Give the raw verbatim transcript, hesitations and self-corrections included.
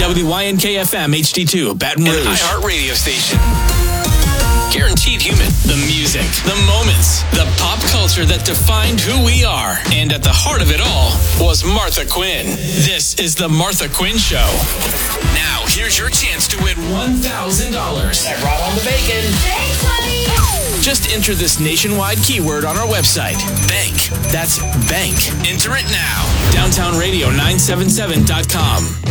W Y N K F M H D two, Baton Rouge. An iHeart radio station. Guaranteed human. The music, the moments, the pop culture that defined who we are. And at the heart of it all was Martha Quinn. This is the Martha Quinn Show. Now, here's your chance to win one thousand dollars. I brought on the bacon. Thanks, honey. Just enter this nationwide keyword on our website. Bank. That's bank. Enter it now. downtown radio nine seven seven dot com.